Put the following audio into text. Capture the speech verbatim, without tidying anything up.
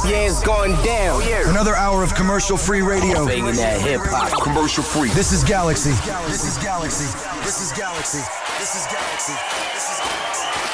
Yeah, it's going down. Another hour of commercial-free radio. Banging that hip-hop. Commercial-free. This is Galaxy. This is Galaxy. This is Galaxy. This is Galaxy. This is Galaxy.